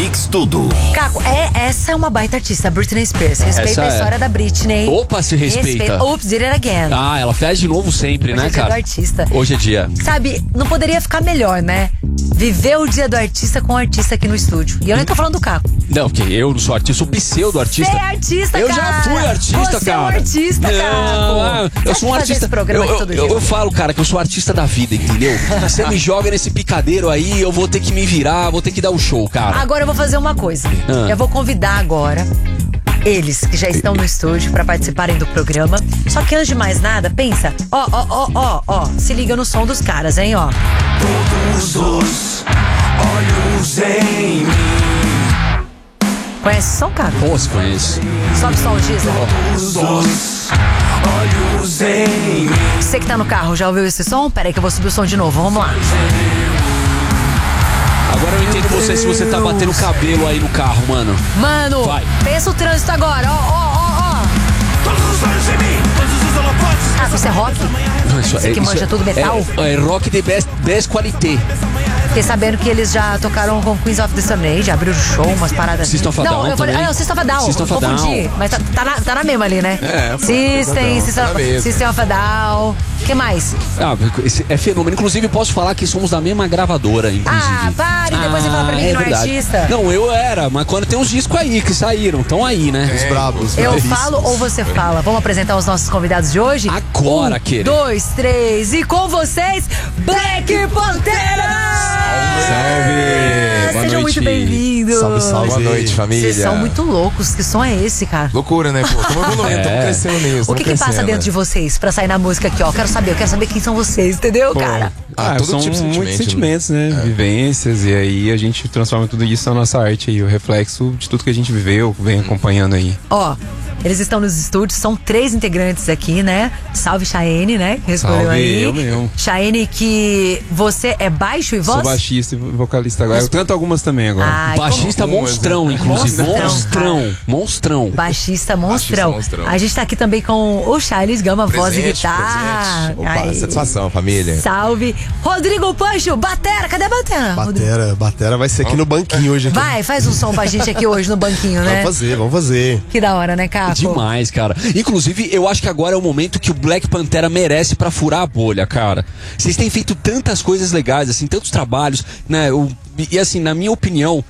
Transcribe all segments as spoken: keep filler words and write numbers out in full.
Mix Tudo. Caco, é, essa é uma baita artista, Britney Spears. Respeita Essa a é. história da Britney. Opa, se respeita. Oops, did it again. Ah, ela faz de novo sempre, Hoje né, é dia cara? do artista. Hoje é dia. Sabe, não poderia ficar melhor, né? Viver o dia do artista com o artista aqui no estúdio. E eu nem tô falando do Caco. Não, porque eu não sou artista, sou pseudo-artista. Você é artista, Eu cara. já fui artista, Você cara. é um artista, Não, Caco. ah, Você eu sou um acha que fazer artista. esse programa eu, aqui todo eu, dia? eu falo, cara, que eu sou artista da vida, entendeu? Você me joga nesse picadeiro aí, eu vou ter que me virar, vou ter que dar o show, cara. Agora eu vou fazer uma coisa. Ah. Eu vou convidar agora eles que já estão no estúdio pra participarem do programa. Só que antes de mais nada, pensa, ó, ó, ó, ó, ó, se liga no som dos caras, hein, ó. Todos os olhos em mim. Conhece esse som, cara? Pô, se conhece. Sobe o som, Giza. Todos os olhos em mim. Você que tá no carro, já ouviu esse som? Pera aí que eu vou subir o som de novo, vamos lá. Agora eu entendo você se você tá batendo cabelo aí no carro, mano. Mano, Vai. pensa o trânsito agora, ó, ó, ó, Todos os olhos em mim. Todos os holofotes. ó. Ah, você é rock? Isso, Você que manja tudo metal? É, é rock de best, best qualité. Fiquei sabendo que eles já tocaram com Queens of the Stone Age, abriram show, umas paradas assim. System of a Não, Down eu falei, também. ah, não, System of a Down. System of a Confundi. Down. Mas tá, tá, na, tá na mesma ali, né? É, pô, System, System, tá na mesma. System of a Down. O que mais? Ah, esse é fenômeno. Inclusive, posso falar que somos da mesma gravadora, inclusive. Ah, pare, depois você fala pra mim que não é verdade. artista. Não, eu era, mas quando tem uns discos aí que saíram, estão aí, né? Os brabos. Eu brabíssimos. falo ou você fala? Vamos apresentar os nossos convidados de hoje? Agora, um, querido. dois, três e com vocês, Black Pantera! Salve! Boa Sejam noite. muito bem-vindos. Salve, salve. Boa noite, família. Vocês são muito loucos. Que som é esse, cara? Loucura, né, pô? Estamos evoluindo, estamos É. crescendo nisso. O que que passa dentro de vocês pra sair na música aqui, ó? Quero saber, eu quero saber quem são vocês, entendeu, cara? Ah, Ah, todo são tipo de muitos sentimento, sentimentos, né? Vivências, e aí a gente transforma tudo isso na nossa arte aí, o reflexo de tudo que a gente viveu, vem acompanhando aí. Ó, eles estão nos estúdios, são três integrantes aqui, né? Salve Chayenne, né? Que respondeu Salve, aí. eu mesmo. Chayenne, que você é baixo e voz? Sou baixista e vocalista agora. Eu canto algumas também agora. Ai, Baixista como- monstrão, inclusive. Monstrão, Monstrão. Monstrão. Baixista monstrão. monstrão. A gente tá aqui também com o Charles Gama, voz e Presente, guitarra. presente. Opa, Ai. satisfação, família. Salve. Rodrigo Pancho, batera, cadê a batera? Rodrigo? Batera, batera vai ser aqui no banquinho hoje. Aqui. Vai, faz um som pra gente aqui hoje no banquinho, né? Vamos fazer, vamos fazer. Que da hora, né, Caco? Demais, cara. Inclusive, eu acho que agora é o momento que o Black Pantera merece pra furar a bolha, cara. Vocês têm feito tantas coisas legais, assim, tantos trabalhos, né? O- e assim, na minha opinião,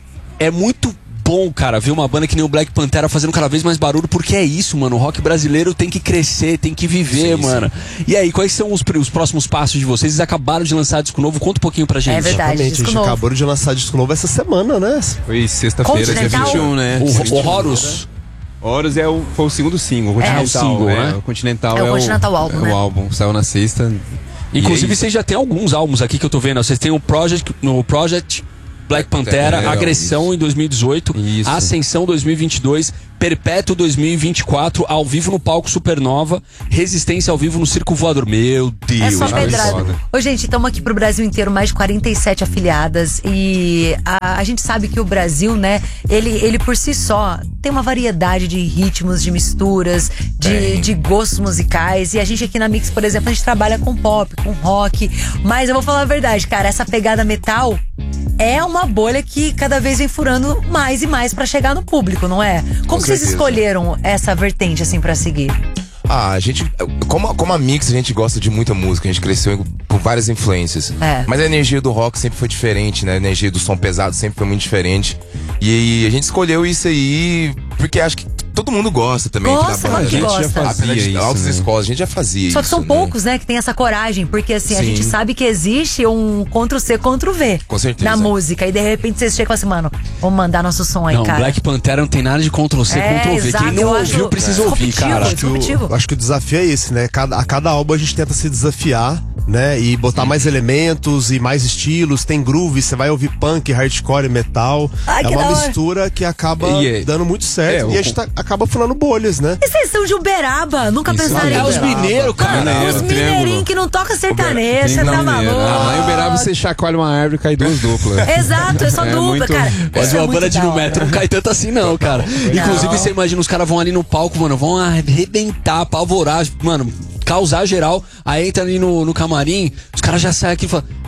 é muito bom, cara, ver uma banda que nem o Black Pantera fazendo cada vez mais barulho, porque é isso, mano. O rock brasileiro tem que crescer, tem que viver, Sim, mano. E aí, quais são os, pr- os próximos passos de vocês? Vocês acabaram de lançar disco novo, conta um pouquinho pra gente. É verdade. Exatamente, a disco gente novo. acabou de lançar disco novo essa semana, né? Foi sexta-feira, dia Continental? vinte e um, né? O, o Horus. Horus é o, foi o segundo single, o Continental. É o single, é, né? O Continental É é, o Continental álbum, é né? o álbum, saiu na sexta. E Inclusive, aí- vocês já tem alguns álbuns aqui que eu tô vendo. Vocês têm o Project, no Project Black Pantera, Pantera, Agressão isso. em dois mil e dezoito, Isso. Ascensão dois mil e vinte e dois, Perpétuo dois mil e vinte e quatro, ao vivo no palco Supernova, Resistência ao vivo no Circo Voador. Meu Deus, É só que pedrada. foda. Ô, gente, estamos aqui pro Brasil inteiro, mais de quarenta e sete afiliadas. E a, a gente sabe que o Brasil, né, ele, ele por si só tem uma variedade de ritmos, de misturas, de, Tem. de gostos musicais. E a gente aqui na Mix, por exemplo, a gente trabalha com pop, com rock. Mas eu vou falar a verdade, cara, essa pegada metal é uma bolha que cada vez vem furando mais e mais pra chegar no público, não é? Como que vocês certeza. escolheram essa vertente, assim, pra seguir? Ah, a gente, como, a- como a Mix, a gente gosta de muita música, a gente cresceu com várias influências. É. Mas a energia do rock sempre foi diferente, né? A energia do som pesado sempre foi muito diferente. E a gente escolheu isso aí porque acho que todo mundo gosta também aqui Gosta, da claro banda. que A gente gosta. já fazia Fazia isso, altas né? escolas, a gente já fazia Só isso. que são né? poucos, né, que tem essa coragem, porque assim, a Sim. gente sabe que existe um Ctrl-C, Ctrl-V Com certeza. na música, e de repente vocês chegam assim, mano, vamos mandar nosso som aí, Não, cara. Black Pantera não tem nada de Ctrl-C, É, Ctrl-V. exato, Quem não eu ouviu acho precisa ouvir, disruptivo, cara. disruptivo. Disruptivo. Eu acho que o desafio é esse, né? Cada, a cada álbum a gente tenta se desafiar, né? E botar mais elementos e mais estilos. Tem groove, você vai ouvir punk, hardcore, metal. Ai, é que uma da hora. mistura que acaba E é- dando muito certo. é, o e a gente tá- acaba furando bolhas, né? E vocês são de Uberaba, nunca Isso pensaram aí. em É os Uberaba. mineiros, cara. Mineiro, Os Triângulo. mineirinhos que não tocam sertanejo, você Tem tá mineiro. maluco. Ah, lá em Uberaba você chacoalha uma árvore e cai duas duplas. Exato, é só É dupla, muito- cara. Mas Isso é uma muito banda de da no hora. metro não cai tanto assim, não, cara. Inclusive, você imagina, os caras vão ali no palco, mano, vão arrebentar, apavorar, mano, causar geral. Aí entra ali no, no camarim, os caras já saem aqui e falam: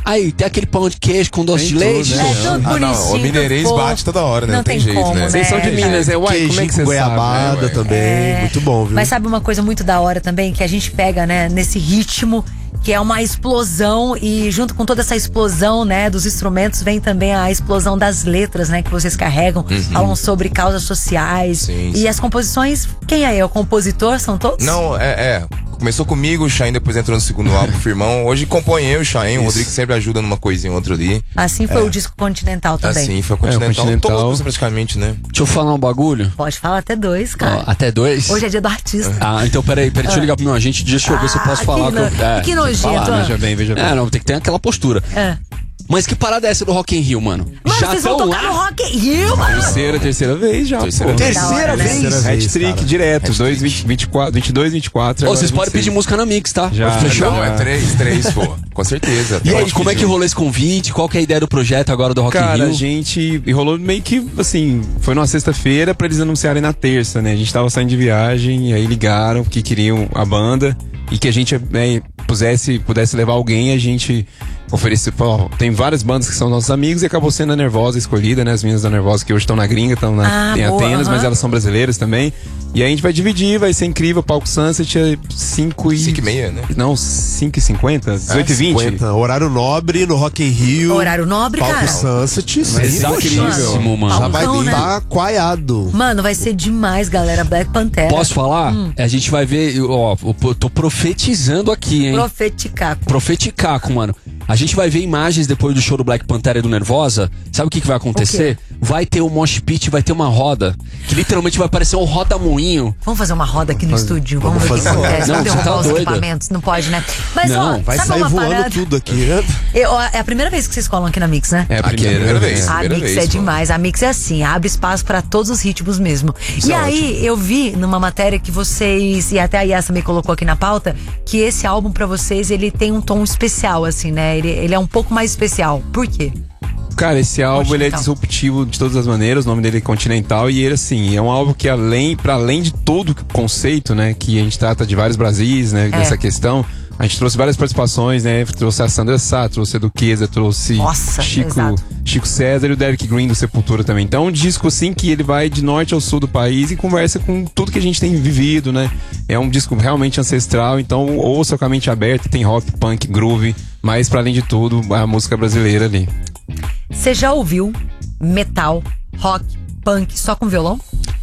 Aí, tem aquele pão de queijo com doce Tem de leite. tudo, É né? tudo Ah, bonitinho. não, o mineirês tudo bate fofo. toda hora, né? Não Não tem tem jeito, como, né? né? Vocês são de já. Minas, é uai, como é Queijinho que com você goiabada sabe, né, também. É. Muito bom, viu? Mas sabe uma coisa muito da hora também? Que a gente pega, né, nesse ritmo, que é uma explosão, e junto com toda essa explosão, né, dos instrumentos, vem também a explosão das letras, né, que vocês carregam, falam sobre causas sociais. Sim, e sim. as composições, quem é? O compositor? São todos? Não, é, é. Começou comigo, o Chain depois entrou no segundo álbum, o Firmão. Hoje compõe eu, o Chain, o Rodrigo sempre ajuda numa coisinha ou outra ali. Assim foi o disco Continental também. Assim, foi o É, o Continental. Continental. Todos praticamente, né? Deixa eu falar um bagulho. Pode falar até dois, Ó, cara. até dois? Hoje é dia do artista. Ah, então peraí, peraí, deixa eu ligar pro meu agente, deixa eu ver se eu posso Ah, falar. que no- eu- é, que tem nojento, falar, ó. né? Veja bem, veja bem. É, não, tem que ter aquela postura. É. Mas que parada é essa do Rock in Rio, mano? Mano, Já vocês vão tão tocar lá? no Rock in Rio, mano. Terceira, terceira vez já. Terceira pô. vez. Da hora, né? Terceira vez, Hat-trick cara. direto. dois, vinte, vinte e quatro, vinte e dois, vinte e quatro. Ô, agora vocês podem vinte e seis. pedir música na Mix, tá? Já, Fechou? Não, é três, três, pô. Com certeza. E aí, Pode como é pedir. que rolou esse convite? Qual que é a ideia do projeto agora do Rock in Cara, Rio? a gente. E rolou meio que, assim, foi numa sexta-feira pra eles anunciarem na terça, né? A gente tava saindo de viagem, e aí ligaram que queriam a banda e que a gente, né, pusesse, pudesse levar alguém, a gente ofereceu. Ó, tem várias bandas que são nossos amigos e acabou sendo a Nervosa escolhida, né? As meninas da Nervosa que hoje estão na gringa, estão Ah, em boa, Atenas, aham. mas elas são brasileiras também. E aí a gente vai dividir, vai ser incrível. Palco Sunset é cinco e. Cinco e meia, né? Não, cinco e cinquenta? dezoito e vinte? cinquenta, horário nobre no Rock in Rio. Horário nobre, Palco cara. Sunset, sim. Exatíssimo, mano. Já vai Palcão, né? estar coaiado. Mano, vai ser demais, galera. Black Panther. Posso falar? Hum. A gente vai ver, ó, eu tô profetizando aqui, hein? Profeticar. Profeticaco, mano. A gente vai ver imagens depois do show do Black Panther e do Nervosa. Sabe o que, que vai acontecer? Vai ter o mosh pit, vai ter uma roda. Que literalmente vai parecer um roda-moinho. Vamos fazer uma roda aqui no estúdio. Vamos, vamos ver o que fazer. acontece. Não, Vamos você derrubar tá os doida. equipamentos. Não pode, né? Mas, Não, ó, Vai sabe sair uma voando parada? tudo aqui. né? Eu, é a primeira vez que vocês colam aqui na Mix, né? É a Aqui é a primeira, primeira vez. né? A primeira Mix vez, é pô. demais. A Mix é assim, abre espaço pra todos os ritmos mesmo. Isso e é aí, eu vi numa matéria que vocês, e até a Yas também colocou aqui na pauta, que esse álbum pra vocês, ele tem um tom especial, assim, né? Ele, ele é um pouco mais especial. Por quê? Cara, esse álbum ele é Continental. disruptivo de todas as maneiras, o nome dele é Continental e ele assim, é um álbum que além, para além de todo o conceito, né, que a gente trata de vários Brasis, né, É. dessa questão, a gente trouxe várias participações, né, trouxe a Sandra Sá, trouxe a Duquesa, trouxe Nossa, Chico, exato. Chico César e o Derek Green do Sepultura também. Então, é um disco assim que ele vai de norte ao sul do país e conversa com tudo que a gente tem vivido, né? É um disco realmente ancestral, então ouça com a mente aberta, tem rock, punk, groove, mas para além de tudo, a música brasileira ali. Você já ouviu metal, rock, punk só com violão?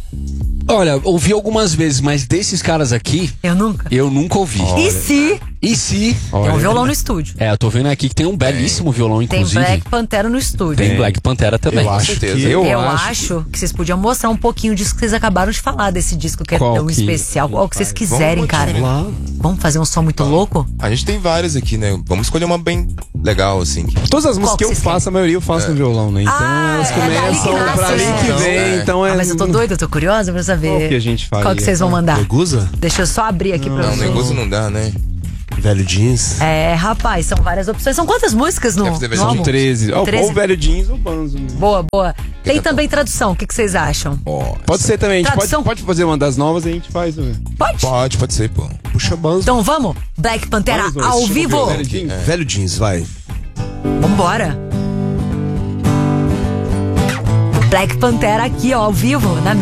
Olha, ouvi algumas vezes, mas desses caras aqui, Eu nunca. eu nunca ouvi. E se E se... tem um violão no estúdio? É, eu tô vendo aqui que tem um belíssimo violão, Tem inclusive. Black Pantera no estúdio. Tem Black Pantera também. Eu acho certeza. que... Eu Eu, acho- acho, que vocês podiam mostrar um pouquinho disso que vocês acabaram de falar, desse disco que é Qual tão que- especial. Qual que vocês quiserem, Vamos cara. Lá. Vamos fazer um som muito louco? A gente tem várias aqui, né? Vamos escolher uma bem legal, assim. Todas as músicas Qual que que eu vocês faço, a maioria eu faço no violão, né? Então Ah, elas é dali que começam nasce, pra ali né? que vem, É. então é. Ah, mas eu tô doida, eu tô curiosa pra saber. Qual que a gente faria? Qual que vocês vão mandar? Megusa? Deixa eu só abrir aqui pra Não, vocês. negócio não dá, né? Velho jeans. É, rapaz, são várias opções. São quantas músicas no, Deve ter no versão de álbum? treze. Ou, treze. ou velho jeans ou banzo. né? Boa, boa. Tem Fica também tradução, o que, que vocês acham? Ó, Pode ser também, a gente pode, Tradução. pode fazer uma das novas e a gente faz. Né? Pode? Pode, pode ser, pô. Puxa banzo. Então vamos? Black Pantera Vamos, ao estilo vivo? velho jeans. Velho jeans, vai. Vambora. Black Pantera aqui, ó, ao vivo, na